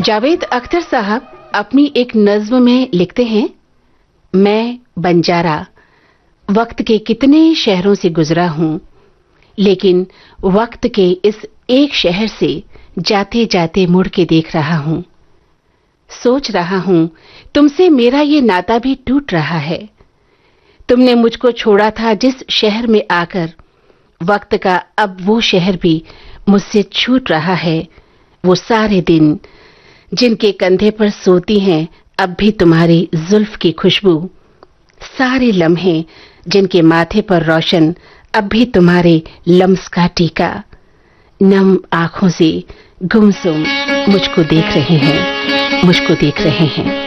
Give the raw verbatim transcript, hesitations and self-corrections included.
जावेद अख्तर साहब अपनी एक नज्म में लिखते हैं, मैं बंजारा वक्त के कितने शहरों से गुजरा हूं, लेकिन वक्त के इस एक शहर से जाते जाते मुड़ के देख रहा हूं। सोच रहा हूं तुमसे मेरा ये नाता भी टूट रहा है। तुमने मुझको छोड़ा था जिस शहर में आकर, वक्त का अब वो शहर भी मुझसे छूट रहा है। वो सारे दिन जिनके कंधे पर सोती हैं अब भी तुम्हारी जुल्फ की खुशबू, सारे लम्हे जिनके माथे पर रोशन अब भी तुम्हारे लम्स का टीका, नम आंखों से गुमसुम मुझको देख रहे हैं, मुझको देख रहे हैं।